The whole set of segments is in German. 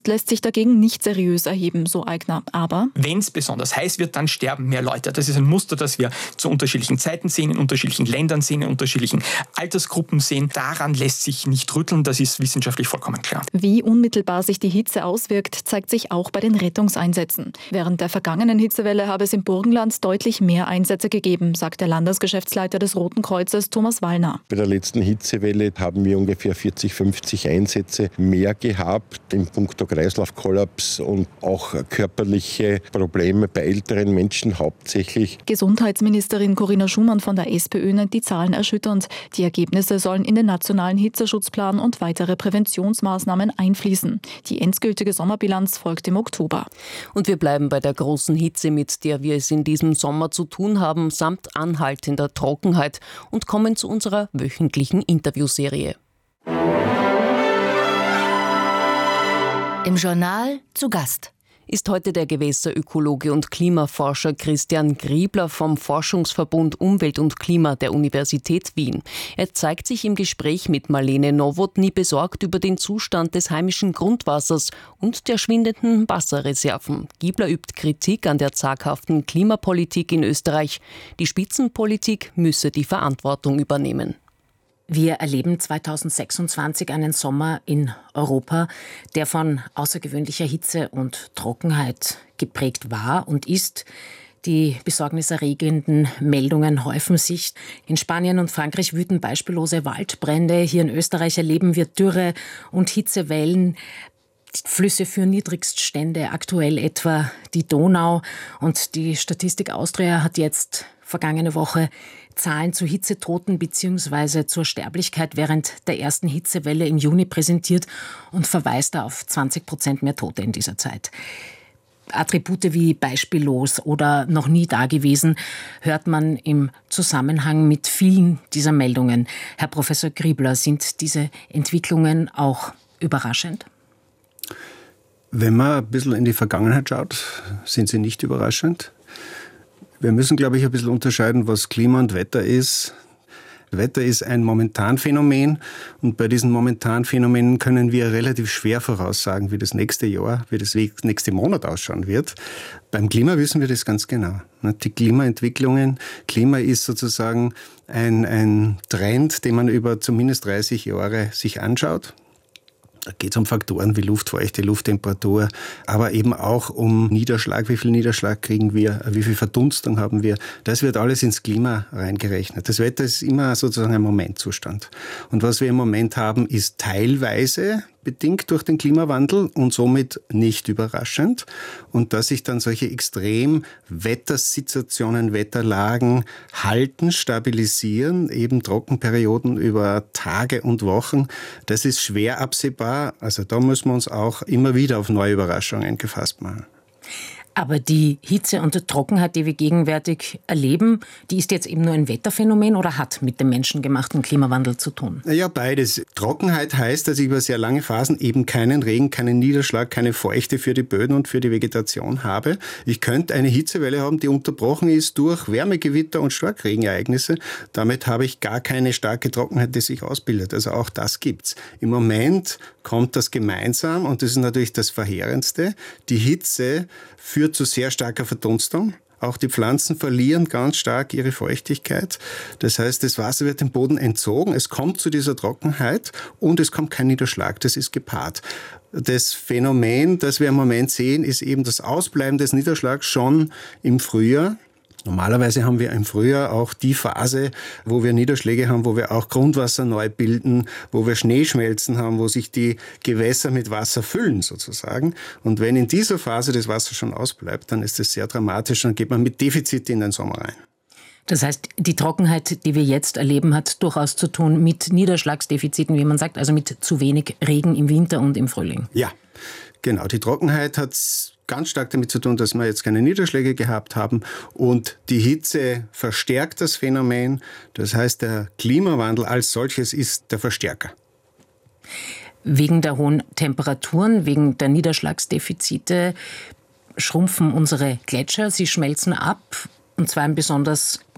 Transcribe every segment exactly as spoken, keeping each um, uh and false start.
lässt sich dagegen nicht seriös erheben, so Aigner. Aber wenn es besonders heiß wird, dann sterben mehr Leute. Das ist ein Muster, das wir zu unterschiedlichen Zeiten sehen, in unterschiedlichen Ländern sehen, in unterschiedlichen Altersgruppen sehen. Daran lässt sich nicht rütteln, das ist wissenschaftlich vollkommen klar. Wie unmittelbar sich die Hitze auswirkt, zeigt sich auch bei den Rettungseinsätzen. Während der vergangenen Hitzewelle habe es im Burgenland deutlich mehr Einsätze gegeben, sagt der Landesgeschäftsleiter des Roten Kreuzes, Thomas Wallner. Bei der letzten Hitzewelle haben wir ungefähr vierzig, fünfzig Einsätze mehr gehabt, in puncto Kreislaufkollaps und auch körperliche Probleme bei älteren Menschen hauptsächlich. Gesundheitsministerin Corinna Schumann von der SPÖ nennt die Zahlen erschütternd. Die Ergebnisse sollen in den nationalen Hitzeschutzplan und weitere Präventionsmaßnahmen einfließen. Die endgültige Sommerbilanz folgt im Oktober. Und wir bleiben bei der großen Hitze, mit der wir es in diesem Sommer zu tun haben, samt anhaltender Trockenheit und kommen zu unserer wöchentlichen Interviewserie. Im Journal zu Gast ist heute der Gewässerökologe und Klimaforscher Christian Griebler vom Forschungsverbund Umwelt und Klima der Universität Wien. Er zeigt sich im Gespräch mit Marlene Nowotny besorgt über den Zustand des heimischen Grundwassers und der schwindenden Wasserreserven. Griebler übt Kritik an der zaghaften Klimapolitik in Österreich. Die Spitzenpolitik müsse die Verantwortung übernehmen. Wir erleben zweitausendsechsundzwanzig einen Sommer in Europa, der von außergewöhnlicher Hitze und Trockenheit geprägt war und ist. Die besorgniserregenden Meldungen häufen sich. In Spanien und Frankreich wüten beispiellose Waldbrände. Hier in Österreich erleben wir Dürre und Hitzewellen. Flüsse für Niedrigststände, aktuell etwa die Donau. Und die Statistik Austria hat jetzt vergangene Woche Zahlen zu Hitzetoten bzw. zur Sterblichkeit während der ersten Hitzewelle im Juni präsentiert und verweist auf zwanzig Prozent mehr Tote in dieser Zeit. Attribute wie beispiellos oder noch nie dagewesen hört man im Zusammenhang mit vielen dieser Meldungen. Herr Professor Griebler, sind diese Entwicklungen auch überraschend? Wenn man ein bisschen in die Vergangenheit schaut, sind sie nicht überraschend. Wir müssen, glaube ich, ein bisschen unterscheiden, was Klima und Wetter ist. Wetter ist ein Momentanphänomen und bei diesen Momentanphänomenen können wir relativ schwer voraussagen, wie das nächste Jahr, wie das nächste Monat ausschauen wird. Beim Klima wissen wir das ganz genau. Die Klimaentwicklungen, Klima ist sozusagen ein, ein Trend, den man über zumindest dreißig Jahre sich anschaut. Da geht es um Faktoren wie Luftfeuchte, Lufttemperatur, aber eben auch um Niederschlag. Wie viel Niederschlag kriegen wir? Wie viel Verdunstung haben wir? Das wird alles ins Klima reingerechnet. Das Wetter ist immer sozusagen ein Momentzustand. Und was wir im Moment haben, ist teilweise bedingt durch den Klimawandel und somit nicht überraschend. Und dass sich dann solche extrem Wettersituationen, Wetterlagen halten, stabilisieren, eben Trockenperioden über Tage und Wochen, das ist schwer absehbar. Also da müssen wir uns auch immer wieder auf neue Überraschungen gefasst machen. Aber die Hitze und die Trockenheit, die wir gegenwärtig erleben, die ist jetzt eben nur ein Wetterphänomen oder hat mit dem menschengemachten Klimawandel zu tun? Ja, beides. Trockenheit heißt, dass ich über sehr lange Phasen eben keinen Regen, keinen Niederschlag, keine Feuchte für die Böden und für die Vegetation habe. Ich könnte eine Hitzewelle haben, die unterbrochen ist durch Wärmegewitter und Starkregenereignisse. Damit habe ich gar keine starke Trockenheit, die sich ausbildet. Also auch das gibt's. Im Moment kommt das gemeinsam und das ist natürlich das Verheerendste. Die Hitze führt zu sehr starker Verdunstung. Auch die Pflanzen verlieren ganz stark ihre Feuchtigkeit. Das heißt, das Wasser wird dem Boden entzogen. Es kommt zu dieser Trockenheit und es kommt kein Niederschlag. Das ist gepaart. Das Phänomen, das wir im Moment sehen, ist eben das Ausbleiben des Niederschlags schon im Frühjahr. Normalerweise haben wir im Frühjahr auch die Phase, wo wir Niederschläge haben, wo wir auch Grundwasser neu bilden, wo wir Schneeschmelzen haben, wo sich die Gewässer mit Wasser füllen sozusagen. Und wenn in dieser Phase das Wasser schon ausbleibt, dann ist das sehr dramatisch, dann geht man mit Defizit in den Sommer rein. Das heißt, die Trockenheit, die wir jetzt erleben, hat durchaus zu tun mit Niederschlagsdefiziten, wie man sagt, also mit zu wenig Regen im Winter und im Frühling. Ja, genau. Die Trockenheit hat ganz stark damit zu tun, dass wir jetzt keine Niederschläge gehabt haben und die Hitze verstärkt das Phänomen. Das heißt, der Klimawandel als solches ist der Verstärker. Wegen der hohen Temperaturen, wegen der Niederschlagsdefizite schrumpfen unsere Gletscher, sie schmelzen ab und zwar in besonders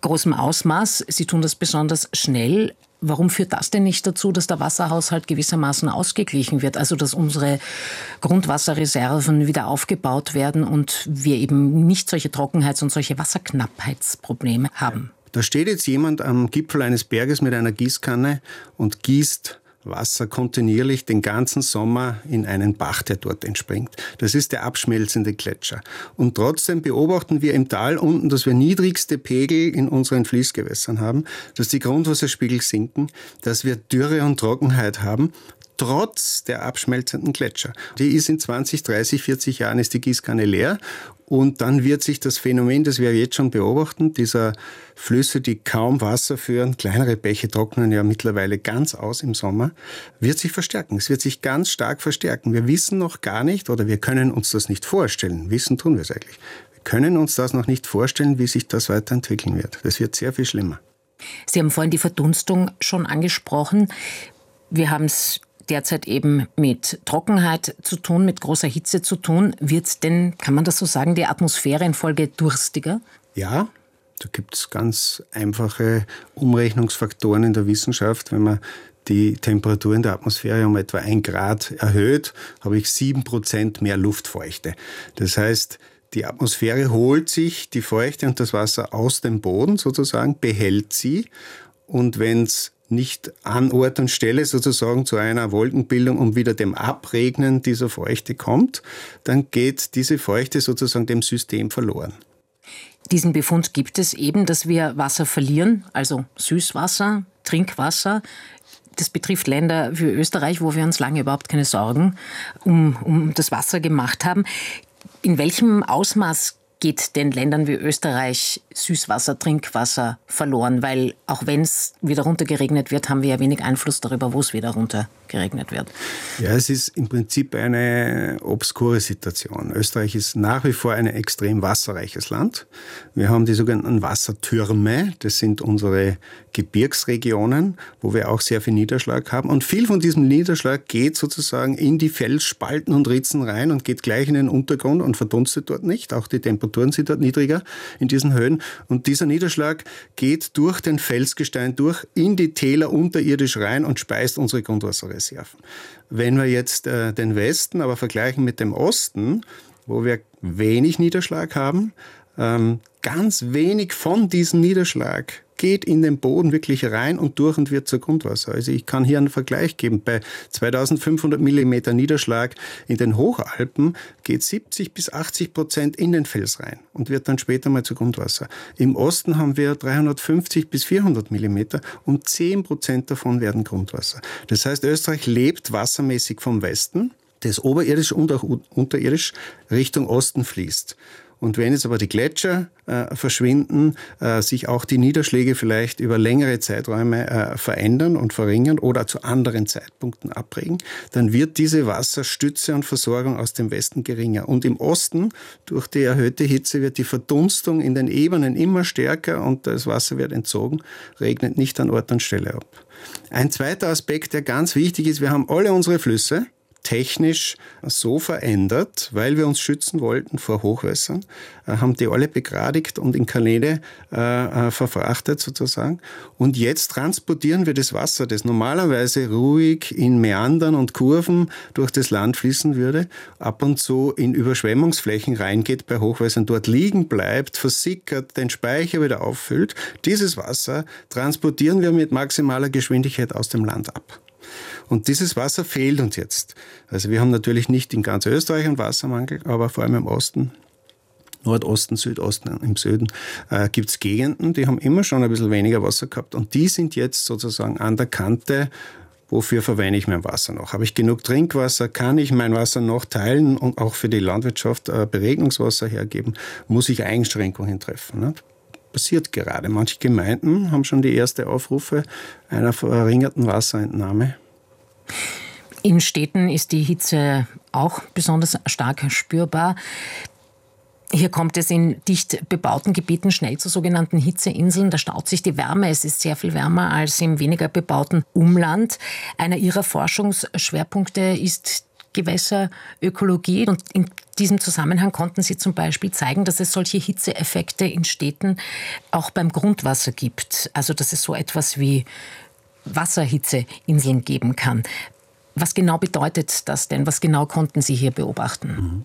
großem Ausmaß. Sie tun das besonders schnell. Warum führt das denn nicht dazu, dass der Wasserhaushalt gewissermaßen ausgeglichen wird? Also dass unsere Grundwasserreserven wieder aufgebaut werden und wir eben nicht solche Trockenheits- und solche Wasserknappheitsprobleme haben? Da steht jetzt jemand am Gipfel eines Berges mit einer Gießkanne und gießt Wasser kontinuierlich den ganzen Sommer in einen Bach, der dort entspringt. Das ist der abschmelzende Gletscher. Und trotzdem beobachten wir im Tal unten, dass wir niedrigste Pegel in unseren Fließgewässern haben, dass die Grundwasserspiegel sinken, dass wir Dürre und Trockenheit haben, trotz der abschmelzenden Gletscher. Die ist in zwanzig, dreißig, vierzig Jahren ist die Gießkanne leer. Und dann wird sich das Phänomen, das wir jetzt schon beobachten, dieser Flüsse, die kaum Wasser führen, kleinere Bäche trocknen ja mittlerweile ganz aus im Sommer, wird sich verstärken. Es wird sich ganz stark verstärken. Wir wissen noch gar nicht oder wir können uns das nicht vorstellen. Wissen tun wir es eigentlich. Wir können uns das noch nicht vorstellen, wie sich das weiterentwickeln wird. Das wird sehr viel schlimmer. Sie haben vorhin die Verdunstung schon angesprochen. Wir haben es derzeit eben mit Trockenheit zu tun, mit großer Hitze zu tun. Wird denn, kann man das so sagen, die Atmosphäre in Folge durstiger? Ja, da gibt es ganz einfache Umrechnungsfaktoren in der Wissenschaft. Wenn man die Temperatur in der Atmosphäre um etwa ein Grad erhöht, habe ich sieben Prozent mehr Luftfeuchte. Das heißt, die Atmosphäre holt sich die Feuchte und das Wasser aus dem Boden sozusagen, behält sie. Und wenn es nicht an Ort und Stelle sozusagen zu einer Wolkenbildung und wieder dem Abregnen dieser Feuchte kommt, dann geht diese Feuchte sozusagen dem System verloren. Diesen Befund gibt es eben, dass wir Wasser verlieren, also Süßwasser, Trinkwasser. Das betrifft Länder wie Österreich, wo wir uns lange überhaupt keine Sorgen um, um das Wasser gemacht haben. In welchem Ausmaß geht den Ländern wie Österreich Süßwasser, Trinkwasser verloren? Weil auch wenn es wieder runtergeregnet wird, haben wir ja wenig Einfluss darüber, wo es wieder runtergeregnet wird. Ja, es ist im Prinzip eine obskure Situation. Österreich ist nach wie vor ein extrem wasserreiches Land. Wir haben die sogenannten Wassertürme. Das sind unsere Gebirgsregionen, wo wir auch sehr viel Niederschlag haben. Und viel von diesem Niederschlag geht sozusagen in die Felsspalten und Ritzen rein und geht gleich in den Untergrund und verdunstet dort nicht. Auch die Temperatur Temperaturen sind dort niedriger in diesen Höhen. Und dieser Niederschlag geht durch den Felsgestein durch in die Täler unterirdisch rein und speist unsere Grundwasserreserven. Wenn wir jetzt äh, den Westen aber vergleichen mit dem Osten, wo wir wenig Niederschlag haben, ähm, ganz wenig von diesem Niederschlag geht in den Boden wirklich rein und durch und wird zur Grundwasser. Also ich kann hier einen Vergleich geben. Bei zweitausendfünfhundert Millimeter Niederschlag in den Hochalpen geht siebzig bis achtzig Prozent in den Fels rein und wird dann später mal zu Grundwasser. Im Osten haben wir dreihundertfünfzig bis vierhundert Millimeter und zehn Prozent davon werden Grundwasser. Das heißt, Österreich lebt wassermäßig vom Westen, das oberirdisch und auch unterirdisch Richtung Osten fließt. Und wenn jetzt aber die Gletscher äh, verschwinden, äh, sich auch die Niederschläge vielleicht über längere Zeiträume äh, verändern und verringern oder zu anderen Zeitpunkten abregen, dann wird diese Wasserstütze und Versorgung aus dem Westen geringer. Und im Osten, durch die erhöhte Hitze, wird die Verdunstung in den Ebenen immer stärker und das Wasser wird entzogen, regnet nicht an Ort und Stelle ab. Ein zweiter Aspekt, der ganz wichtig ist, wir haben alle unsere Flüsse technisch so verändert, weil wir uns schützen wollten vor Hochwässern, äh, haben die alle begradigt und in Kanäle äh, äh, verfrachtet sozusagen. Und jetzt transportieren wir das Wasser, das normalerweise ruhig in Meandern und Kurven durch das Land fließen würde, ab und zu in Überschwemmungsflächen reingeht bei Hochwässern, dort liegen bleibt, versickert, den Speicher wieder auffüllt. Dieses Wasser transportieren wir mit maximaler Geschwindigkeit aus dem Land ab. Und dieses Wasser fehlt uns jetzt. Also wir haben natürlich nicht in ganz Österreich einen Wassermangel, aber vor allem im Osten, Nordosten, Südosten, im Süden äh, gibt es Gegenden, die haben immer schon ein bisschen weniger Wasser gehabt und die sind jetzt sozusagen an der Kante. Wofür verwende ich mein Wasser noch? Habe ich genug Trinkwasser? Kann ich mein Wasser noch teilen und auch für die Landwirtschaft äh, Beregnungswasser hergeben? Muss ich Einschränkungen treffen? Ne? Passiert gerade. Manche Gemeinden haben schon die erste Aufrufe einer verringerten Wasserentnahme. In Städten ist die Hitze auch besonders stark spürbar. Hier kommt es in dicht bebauten Gebieten schnell zu sogenannten Hitzeinseln. Da staut sich die Wärme. Es ist sehr viel wärmer als im weniger bebauten Umland. Einer Ihrer Forschungsschwerpunkte ist Gewässerökologie. Und in diesem Zusammenhang konnten Sie zum Beispiel zeigen, dass es solche Hitzeeffekte in Städten auch beim Grundwasser gibt. Also dass es so etwas wie Wasserhitzeinseln geben kann. Was genau bedeutet das denn? Was genau konnten Sie hier beobachten?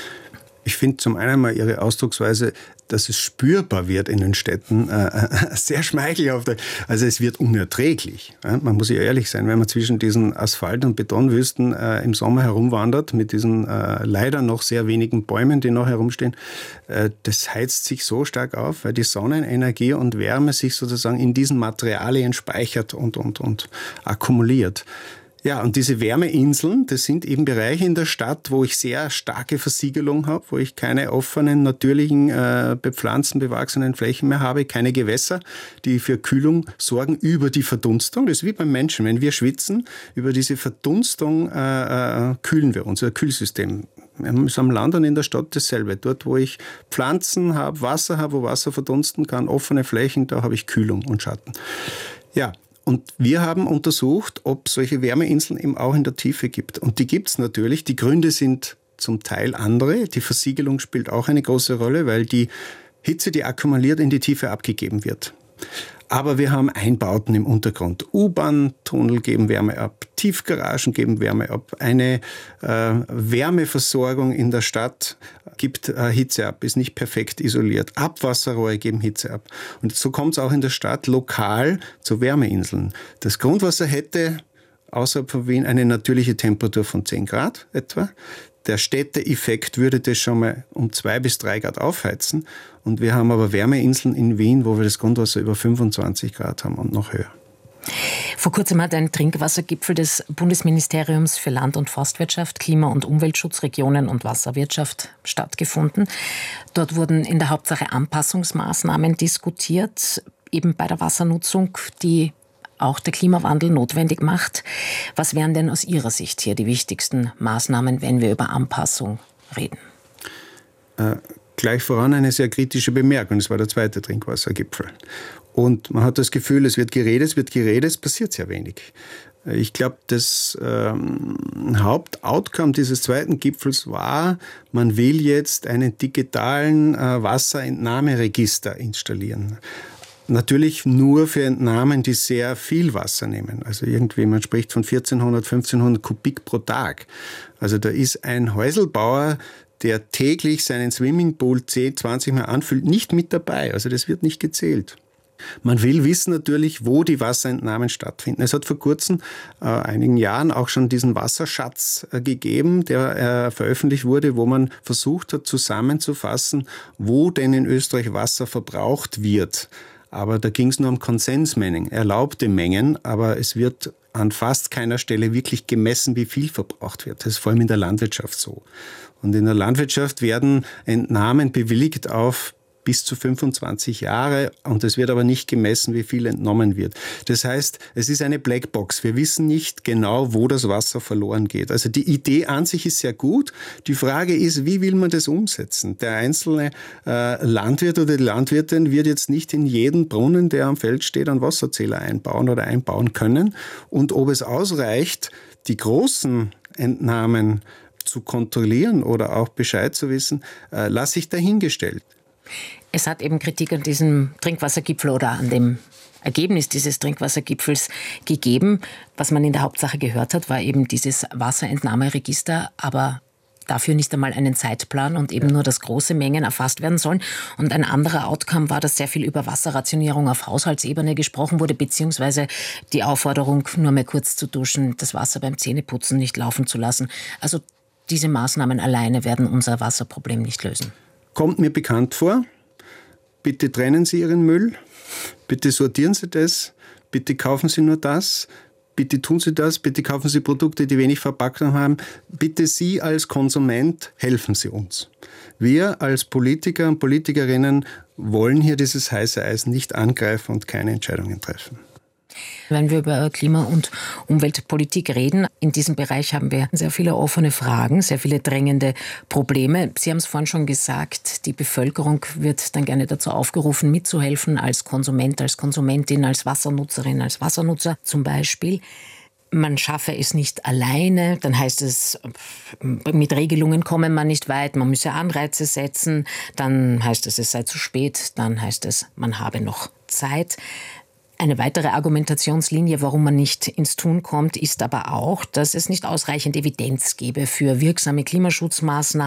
Ich finde zum einen mal Ihre Ausdrucksweise, dass es spürbar wird in den Städten, äh, sehr schmeichelhaft. Also es wird unerträglich. Ja? Man muss ja ehrlich sein, wenn man zwischen diesen Asphalt- und Betonwüsten äh, im Sommer herumwandert, mit diesen äh, leider noch sehr wenigen Bäumen, die noch herumstehen, äh, das heizt sich so stark auf, weil die Sonnenenergie und Wärme sich sozusagen in diesen Materialien speichert und, und, und akkumuliert. Ja, und diese Wärmeinseln, das sind eben Bereiche in der Stadt, wo ich sehr starke Versiegelung habe, wo ich keine offenen, natürlichen, äh, bepflanzten, bewachsenen Flächen mehr habe, keine Gewässer, die für Kühlung sorgen über die Verdunstung. Das ist wie beim Menschen. Wenn wir schwitzen, über diese Verdunstung äh, äh, kühlen wir unser Kühlsystem. Es ist am Land und in der Stadt dasselbe. Dort, wo ich Pflanzen habe, Wasser habe, wo Wasser verdunsten kann, offene Flächen, da habe ich Kühlung und Schatten. Ja. Und wir haben untersucht, ob es solche Wärmeinseln eben auch in der Tiefe gibt. Und die gibt es natürlich. Die Gründe sind zum Teil andere. Die Versiegelung spielt auch eine große Rolle, weil die Hitze, die akkumuliert, in die Tiefe abgegeben wird. Aber wir haben Einbauten im Untergrund. U-Bahn-Tunnel geben Wärme ab, Tiefgaragen geben Wärme ab, eine äh, Wärmeversorgung in der Stadt gibt äh, Hitze ab, ist nicht perfekt isoliert. Abwasserrohre geben Hitze ab. Und so kommt es auch in der Stadt lokal zu Wärmeinseln. Das Grundwasser hätte außerhalb von Wien eine natürliche Temperatur von zehn Grad etwa. Der Städteeffekt würde das schon mal um zwei bis drei Grad aufheizen. Und wir haben aber Wärmeinseln in Wien, wo wir das Grundwasser über fünfundzwanzig Grad haben und noch höher. Vor kurzem hat ein Trinkwassergipfel des Bundesministeriums für Land- und Forstwirtschaft, Klima- und Umweltschutz, Regionen- und Wasserwirtschaft stattgefunden. Dort wurden in der Hauptsache Anpassungsmaßnahmen diskutiert, eben bei der Wassernutzung, die auch der Klimawandel notwendig macht. Was wären denn aus Ihrer Sicht hier die wichtigsten Maßnahmen, wenn wir über Anpassung reden? Äh, gleich voran eine sehr kritische Bemerkung. Das war der zweite Trinkwassergipfel. Und man hat das Gefühl, es wird geredet, es wird geredet, es passiert sehr wenig. Ich glaube, das ähm, Hauptoutcome dieses zweiten Gipfels war, man will jetzt einen digitalen äh, Wasserentnahmeregister installieren. Natürlich nur für Entnahmen, die sehr viel Wasser nehmen. Also irgendwie, man spricht von vierzehnhundert, fünfzehnhundert Kubik pro Tag. Also da ist ein Häuselbauer, der täglich seinen Swimmingpool zehn, zwanzig Mal anfüllt, nicht mit dabei. Also das wird nicht gezählt. Man will wissen natürlich, wo die Wasserentnahmen stattfinden. Es hat vor kurzem, äh, einigen Jahren, auch schon diesen Wasserschatz äh, gegeben, der äh, veröffentlicht wurde, wo man versucht hat, zusammenzufassen, wo denn in Österreich Wasser verbraucht wird. Aber da ging es nur um Konsensmengen, erlaubte Mengen, aber es wird an fast keiner Stelle wirklich gemessen, wie viel verbraucht wird. Das ist vor allem in der Landwirtschaft so. Und in der Landwirtschaft werden Entnahmen bewilligt auf bis zu fünfundzwanzig Jahre und es wird aber nicht gemessen, wie viel entnommen wird. Das heißt, es ist eine Blackbox. Wir wissen nicht genau, wo das Wasser verloren geht. Also die Idee an sich ist sehr gut. Die Frage ist, wie will man das umsetzen? Der einzelne äh, Landwirt oder die Landwirtin wird jetzt nicht in jeden Brunnen, der am Feld steht, einen Wasserzähler einbauen oder einbauen können. Und ob es ausreicht, die großen Entnahmen zu kontrollieren oder auch Bescheid zu wissen, äh, lasse ich dahingestellt. Es hat eben Kritik an diesem Trinkwassergipfel oder an dem Ergebnis dieses Trinkwassergipfels gegeben. Was man in der Hauptsache gehört hat, war eben dieses Wasserentnahmeregister, aber dafür nicht einmal einen Zeitplan und eben nur, dass große Mengen erfasst werden sollen. Und ein anderer Outcome war, dass sehr viel über Wasserrationierung auf Haushaltsebene gesprochen wurde, beziehungsweise die Aufforderung, nur mehr kurz zu duschen, das Wasser beim Zähneputzen nicht laufen zu lassen. Also diese Maßnahmen alleine werden unser Wasserproblem nicht lösen. Kommt mir bekannt vor. Bitte trennen Sie Ihren Müll. Bitte sortieren Sie das. Bitte kaufen Sie nur das. Bitte tun Sie das. Bitte kaufen Sie Produkte, die wenig Verpackung haben. Bitte Sie als Konsument helfen Sie uns. Wir als Politiker und Politikerinnen wollen hier dieses heiße Eis nicht angreifen und keine Entscheidungen treffen. Wenn wir über Klima- und Umweltpolitik reden, in diesem Bereich haben wir sehr viele offene Fragen, sehr viele drängende Probleme. Sie haben es vorhin schon gesagt, die Bevölkerung wird dann gerne dazu aufgerufen, mitzuhelfen, als Konsument, als Konsumentin, als Wassernutzerin, als Wassernutzer zum Beispiel. man schaffe es nicht alleine, dann heißt es, mit Regelungen komme man nicht weit, man müsse Anreize setzen, dann heißt es, es sei zu spät, dann heißt es, man habe noch Zeit. Eine weitere Argumentationslinie, warum man nicht ins Tun kommt, ist aber auch, dass es nicht ausreichend Evidenz gebe für wirksame Klimaschutzmaßnahmen.